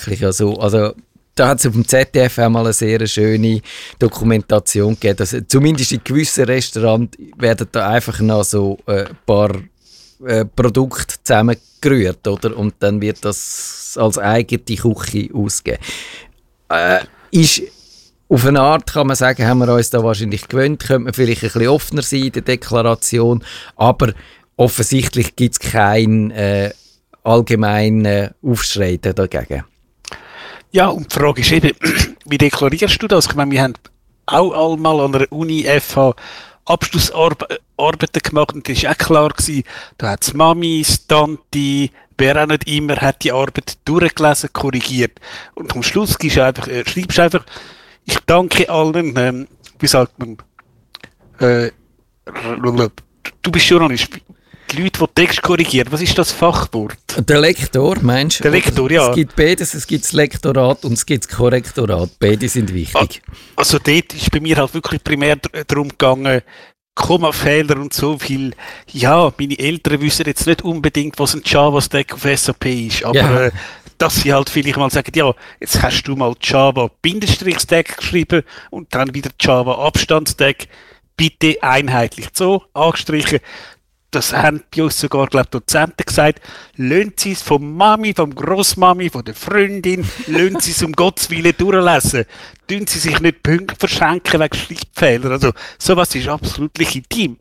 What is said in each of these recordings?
tatsächlich ja so. Also da hat es auf dem ZDF auch mal eine sehr schöne Dokumentation gegeben. Dass, zumindest in gewissen Restaurants werden da einfach noch so ein paar Produkte zusammengerührt, oder? Und dann wird das als eigene Küche ausgegeben. Ist auf eine Art, kann man sagen, haben wir uns da wahrscheinlich gewöhnt, könnte man vielleicht ein bisschen offener sein in der Deklaration, aber offensichtlich gibt es keinen allgemeinen Aufschrei dagegen. Ja, und die Frage ist eben, wie deklarierst du das? Ich meine, wir haben auch einmal an der Uni FH Abschlussarbeiten gemacht und das war auch klar gewesen, da hat die Mami, das Tante, wer auch nicht immer, hat die Arbeit durchgelesen, korrigiert. Und am Schluss schreibst du einfach, ich danke allen, wie sagt man, du bist Journalist, die Leute, die Text korrigieren, was ist das Fachwort? Der Lektor, meinst du? Der Lektor, ja. Es gibt beides, es gibt das Lektorat und es gibt das Korrektorat. Beide sind wichtig. Also dort ist bei mir halt wirklich primär darum gegangen, Kommafehler und so viel. Ja, meine Eltern wissen jetzt nicht unbedingt, was ein Java-Stack auf SAP ist, aber dass sie halt vielleicht mal sagen, ja, jetzt hast du mal Java-Stack geschrieben und dann wieder Java-Abstand-Stack, bitte einheitlich so angestrichen. Das haben bei uns sogar, glaube ich, Dozenten gesagt, lassen Sie es vom Mami, vom Grossmami, von der Freundin, lassen Sie es um Gottes Willen durchlesen. Tun Sie sich nicht Punkte verschenken wegen Schreibfehlern. Also, sowas ist absolut legitim.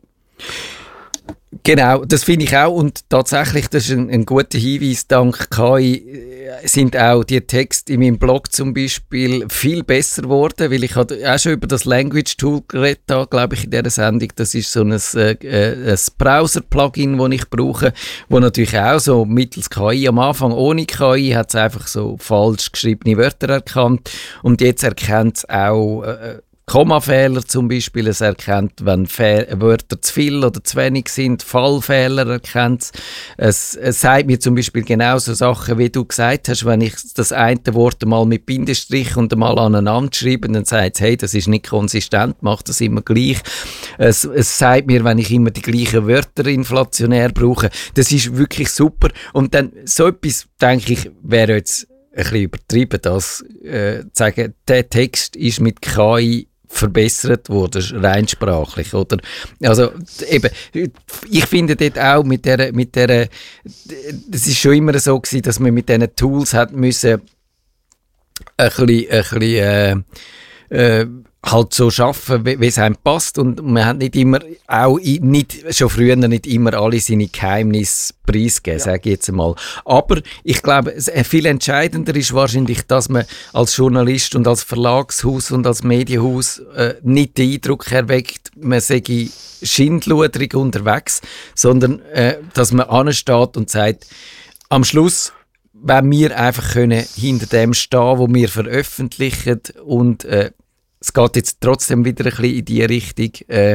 Genau, das finde ich auch und tatsächlich, das ist ein guter Hinweis, dank KI sind auch die Texte in meinem Blog zum Beispiel viel besser geworden, weil ich hatte auch schon über das Language Tool geredet, glaube ich, in dieser Sendung. Das ist so ein Browser-Plugin, das ich brauche, wo natürlich auch so mittels KI, am Anfang ohne KI hat es einfach so falsch geschriebene Wörter erkannt und jetzt erkennt es auch Kommafehler zum Beispiel, es erkennt, wenn Wörter zu viel oder zu wenig sind, Fallfehler erkennt es. Es sagt mir zum Beispiel genauso Sachen, wie du gesagt hast, wenn ich das eine Wort mal mit Bindestrich und mal aneinander schreibe, dann sagt es, hey, das ist nicht konsistent, mach das immer gleich. Es sagt mir, wenn ich immer die gleichen Wörter inflationär brauche, das ist wirklich super. Und dann so etwas, denke ich, wäre jetzt ein bisschen übertrieben, das zu sagen, der Text ist mit KI verbessert wurde, rein sprachlich, oder? Also, eben, ich finde dort auch mit der, das ist schon immer so gewesen, dass man mit diesen Tools hat müssen, ein bisschen halt so schaffen, wie es einem passt und man hat nicht immer, schon früher nicht immer alle seine Geheimnisse preisgegeben, sage ich jetzt einmal. Aber ich glaube, viel entscheidender ist wahrscheinlich, dass man als Journalist und als Verlagshaus und als Medienhaus nicht den Eindruck erweckt, man sei schindluderig unterwegs, sondern dass man ansteht und sagt, am Schluss, wenn wir einfach können hinter dem stehen, wo wir veröffentlichen und es geht jetzt trotzdem wieder ein bisschen in die Richtung.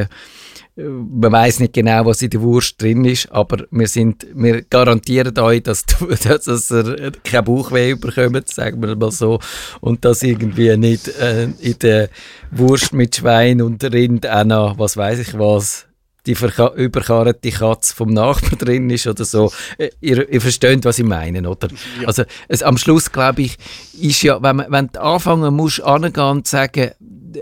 Man weiss nicht genau, was in der Wurst drin ist, aber wir garantieren euch, dass ihr kein Bauchweh bekommt, sagen wir mal so, und dass irgendwie nicht in der Wurst mit Schwein und Rind auch noch, was weiss ich was, die überkarrte Katze vom Nachbar drin ist oder so. Ihr versteht, was ich meine, oder? Ja. Also am Schluss, glaube ich, ist ja, wenn du anfangen musst, angehen und sagen,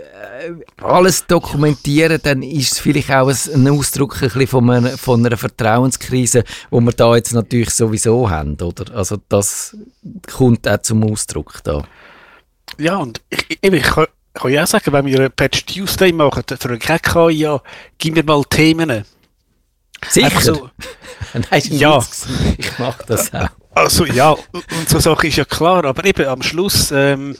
alles dokumentieren, dann ist es vielleicht auch ein Ausdruck ein bisschen von einer Vertrauenskrise, die wir da jetzt natürlich sowieso haben, oder? Also das kommt auch zum Ausdruck da. Ja, und ich kann ja auch sagen, wenn wir einen Patch Tuesday machen, für einen KI, ja, gib mir mal Themen. Sicher? So. Nein, ja. Ich mache das auch. Also ja, und so Sache ist ja klar, aber eben am Schluss,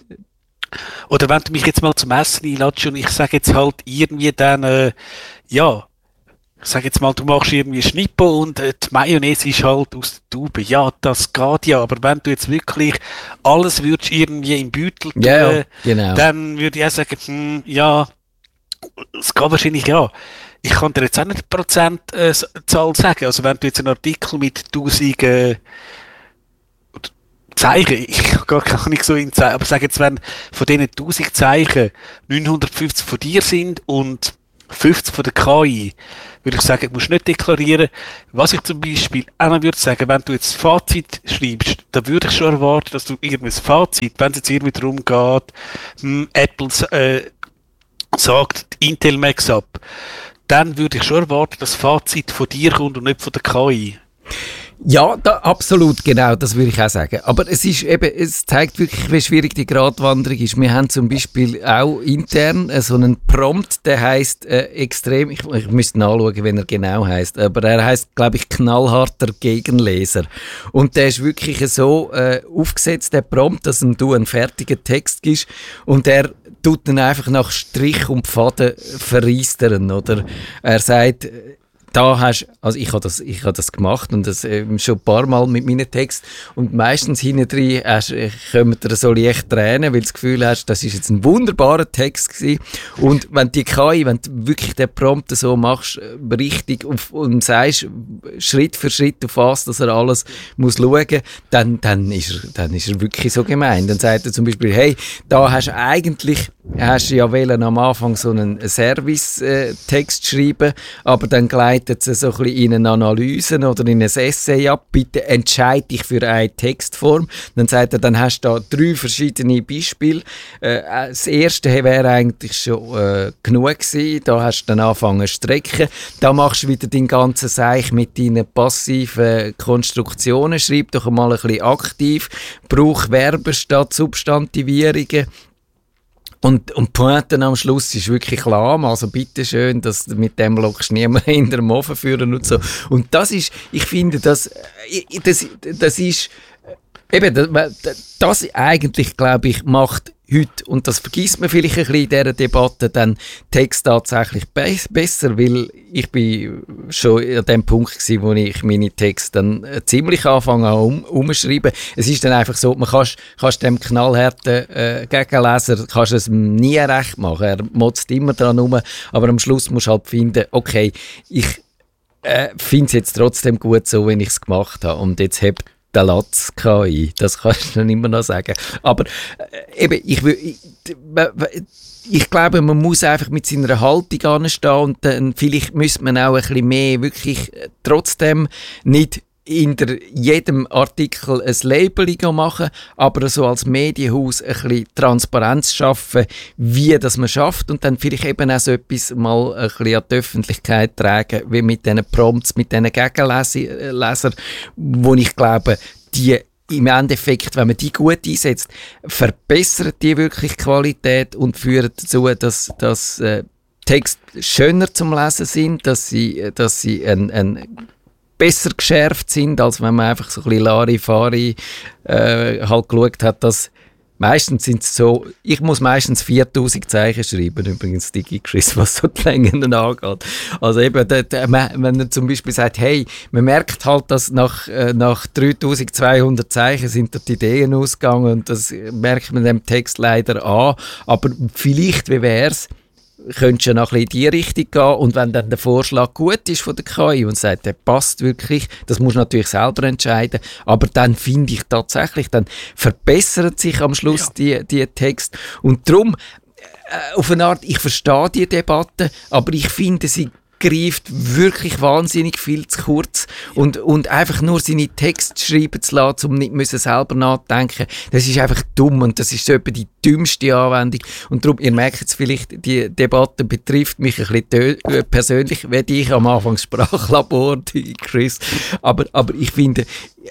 oder wenn du mich jetzt mal zum Essen einladest und ich sage jetzt halt irgendwie dann, ja, ich sage jetzt mal, du machst irgendwie Schnippo und die Mayonnaise ist halt aus der Tube. Ja, das geht ja, aber wenn du jetzt wirklich alles würdest irgendwie im Beutel tun, genau. Dann würde ich auch sagen, ja, es geht wahrscheinlich ja. Ich kann dir jetzt auch nicht eine Zahl sagen. Also wenn du jetzt einen Artikel mit 1000 Zeichen, ich kann nicht so in Zeichen, aber sag jetzt, wenn von diesen 1000 Zeichen 950 von dir sind und 50 von der KI, würde ich sagen, musst du nicht deklarieren. Was ich zum Beispiel auch noch würde sagen, wenn du jetzt Fazit schreibst, dann würde ich schon erwarten, dass du irgendein Fazit, wenn es jetzt irgendwie darum geht, Apple sagt Intel Max ab, dann würde ich schon erwarten, dass das Fazit von dir kommt und nicht von der KI. Ja, absolut, genau, das würde ich auch sagen. Aber es ist eben, es zeigt wirklich, wie schwierig die Gratwanderung ist. Wir haben zum Beispiel auch intern so einen Prompt, der heisst extrem, ich müsste nachschauen, wenn er genau heisst, aber er heisst, glaube ich, knallharter Gegenleser. Und der ist wirklich so aufgesetzt, der Prompt, dass du einen fertigen Text gibst und er tut dann einfach nach Strich und Faden verreistern, oder? Er sagt, da hast, also ich habe das gemacht und das schon ein paar Mal mit meinen Texten und meistens hinten drin kommen dir so leicht Tränen, weil du das Gefühl hast, das ist jetzt ein wunderbarer Text gewesen. Und wenn die KI, wenn du wirklich den Prompt so machst, richtig und sagst, Schritt für Schritt auf was, dass er alles muss schauen, dann ist er wirklich so gemein. Dann sagt er zum Beispiel, hey, da hast du ja wollen am Anfang so einen Service-Text schreiben, aber dann gleitet es so ein bisschen in eine Analyse oder in ein Essay ab. Bitte entscheide dich für eine Textform. Dann sagt er, dann hast du da 3 verschiedene Beispiele. Das erste wäre eigentlich schon genug gewesen. Da hast du dann angefangen zu strecken. Da machst du wieder dein ganzes Seich mit deinen passiven Konstruktionen. Schreib doch mal ein bisschen aktiv. Brauch Verben statt Substantivierungen. Und die Pointe am Schluss ist wirklich lahm, also bitteschön, dass mit dem lockst du niemanden in den Ofen führen und so. Und das ist, ich finde, das ist, eben, das eigentlich, glaube ich, macht heute, und das vergisst man vielleicht ein bisschen in dieser Debatte, dann Text tatsächlich besser, weil ich bin schon an dem Punkt gewesen, wo ich meine Texte dann ziemlich anfange umschreiben. Es ist dann einfach so, man kannst dem knallharten Gegenleser kannst es nie recht machen. Er motzt immer dran rum, aber am Schluss musst du halt finden, okay, ich finde es jetzt trotzdem gut so, wenn ich es gemacht habe. Und jetzt hebt der Latz KI, das kannst du dann immer noch sagen. Aber eben, ich glaube, man muss einfach mit seiner Haltung anstehen und dann vielleicht müsste man auch ein bisschen mehr wirklich trotzdem nicht in jedem Artikel ein Labeling machen, aber so als Medienhaus ein bisschen Transparenz schaffen, wie das man schafft und dann vielleicht eben auch so etwas mal ein bisschen an die Öffentlichkeit tragen, wie mit diesen Prompts, mit diesen Gegenlesern, wo ich glaube, die im Endeffekt, wenn man die gut einsetzt, verbessern die wirklich Qualität und führen dazu, dass Texte schöner zum Lesen sind, dass sie ein besser geschärft sind, als wenn man einfach so ein bisschen Larifari halt geschaut hat, dass meistens sind es so, ich muss meistens 4000 Zeichen schreiben, übrigens DigiChris, was so die Längen angeht. Also eben, wenn er zum Beispiel sagt, hey, man merkt halt, dass nach 3200 Zeichen sind die Ideen ausgegangen und das merkt man dem Text leider an, aber vielleicht, wie wär's, könntest du noch ein bisschen in die Richtung gehen und wenn dann der Vorschlag gut ist von der KI und sagt, der passt wirklich, das musst du natürlich selber entscheiden, aber dann finde ich tatsächlich, dann verbessert sich am Schluss die Text und darum, auf eine Art, ich verstehe die Debatte, aber ich finde, sie greift wirklich wahnsinnig viel zu kurz und einfach nur seine Texte schreiben zu lassen, um nicht müssen selber nachdenken, das ist einfach dumm und das ist so etwa die dümmste Anwendung und darum, ihr merkt es vielleicht, die Debatte betrifft mich ein bisschen persönlich, wie ich am Anfang Sprachlabor, Chris, aber ich finde,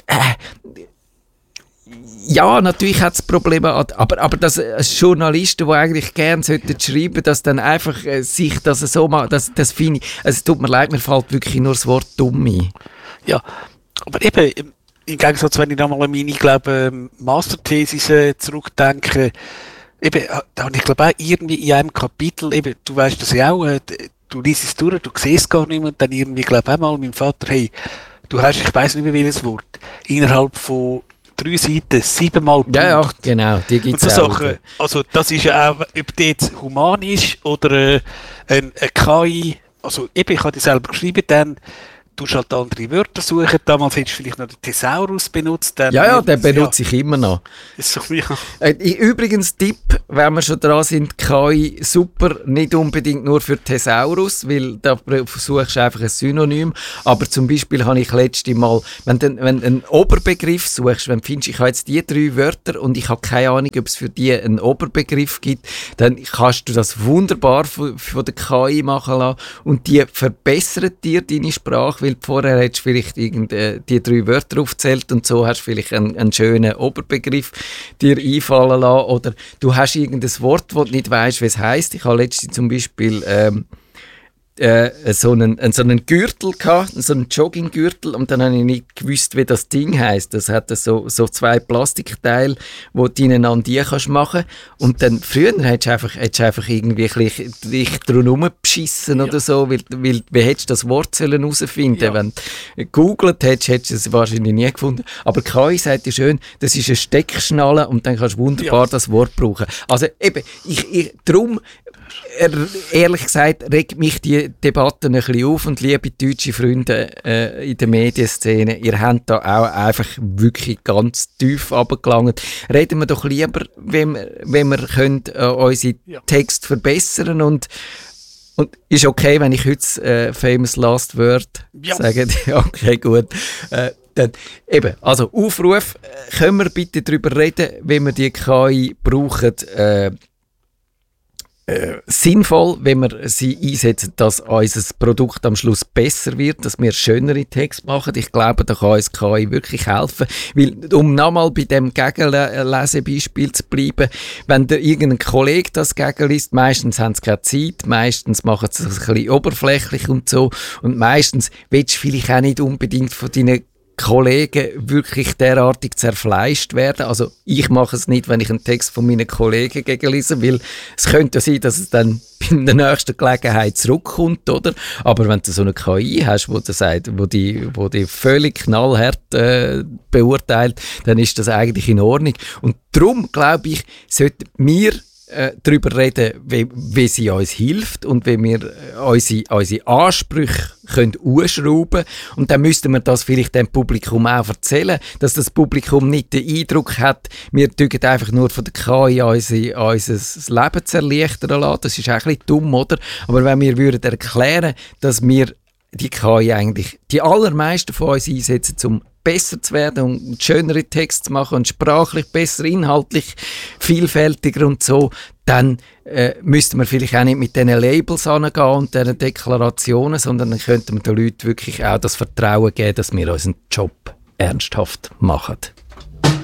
ja, natürlich hat es Probleme, aber dass Journalisten, die eigentlich gerne schreiben sollten, dass dann einfach sich das so macht, das finde ich, es tut mir leid, mir fällt wirklich nur das Wort dumm ein. Ja, aber eben, im Gegensatz, wenn ich nochmal an meine, glaube Masterthesis zurückdenke, eben, da habe ich glaube auch irgendwie in einem Kapitel, eben, du weißt das ja auch, du liest es durch, du siehst gar nicht mehr und dann irgendwie, glaube ich, auch mal mein Vater, hey, du hast, ich weiss nicht mehr welches Wort, innerhalb von 3 Seiten, 7-mal Punkt. Ja, genau, die gibt es so auch. Sachen, also das ist ja auch, ob die jetzt human ist oder eine KI, also eben, ich habe die selber geschrieben, dann tust halt andere Wörter suchen, damals hättest du vielleicht noch den Thesaurus benutzt. Dann ja, den benutze ich immer noch. Ist so, ja. Übrigens Tipp, wenn wir schon dran sind, KI super, nicht unbedingt nur für Thesaurus, weil da suchst du einfach ein Synonym, aber zum Beispiel habe ich letztes Mal, wenn du einen Oberbegriff suchst, wenn du findest, ich habe jetzt die 3 Wörter und ich habe keine Ahnung, ob es für die einen Oberbegriff gibt, dann kannst du das wunderbar von der KI machen lassen und die verbessert dir deine Sprache, weil vorher hättest du vielleicht die 3 Wörter aufgezählt und so hast du vielleicht einen schönen Oberbegriff dir einfallen lassen oder du hast irgendein Wort, das du nicht weißt, wie es heisst. Ich habe letztens zum Beispiel so einen Gürtel gehabt, so einen Jogginggürtel und dann habe ich nicht gewusst, wie das Ding heisst. Das hat so 2 Plastikteile, wo du ineinander kannst machen und dann früher hättest du einfach irgendwie dich drum beschissen oder so, weil wie hättest du das Wort herausfinden sollen? Wenn du gegoogelt hättest du es wahrscheinlich nie gefunden. Aber KI sagt dir schön, das ist eine Steckschnalle und dann kannst du wunderbar das Wort brauchen. Also eben, darum ehrlich gesagt, regt mich die Debatte ein bisschen auf und liebe deutsche Freunde in der Medienszene, ihr habt da auch einfach wirklich ganz tief runtergelangt. Reden wir doch lieber, wenn wir können, unsere Texte verbessern und ist okay, wenn ich heute famous last word sage? Okay, gut. Dann, eben, also Aufruf, können wir bitte darüber reden, wenn wir die KI brauchen, sinnvoll, wenn wir sie einsetzen, dass unser Produkt am Schluss besser wird, dass wir schönere Texte machen. Ich glaube, da kann uns KI wirklich helfen. Weil, um nochmal bei dem Gegenlesebeispiel zu bleiben, wenn der irgendein Kollege das gegenliest, meistens haben sie keine Zeit, meistens machen sie es ein bisschen oberflächlich und so und meistens willst du vielleicht auch nicht unbedingt von deinen Kollegen wirklich derartig zerfleischt werden. Also ich mache es nicht, wenn ich einen Text von meinen Kollegen gegenlese, weil es könnte sein, dass es dann bei der nächsten Gelegenheit zurückkommt, oder? Aber wenn du so eine KI hast, wo die völlig knallhart beurteilt, dann ist das eigentlich in Ordnung. Und darum, glaube ich, sollten wir darüber reden, wie sie uns hilft und wie wir unsere Ansprüche können ausschrauben. Und dann müssten wir das vielleicht dem Publikum auch erzählen, dass das Publikum nicht den Eindruck hat, wir tun einfach nur von der KI unser Leben zu erleichtern lassen. Das ist auch ein bisschen dumm, oder? Aber wenn wir würden erklären, dass wir die KI eigentlich die allermeisten von uns einsetzen, um besser zu werden und schönere Texte zu machen und sprachlich besser, inhaltlich vielfältiger und so, dann müssten wir vielleicht auch nicht mit diesen Labels angehen und diesen Deklarationen, sondern dann könnten wir den Leuten wirklich auch das Vertrauen geben, dass wir unseren Job ernsthaft machen.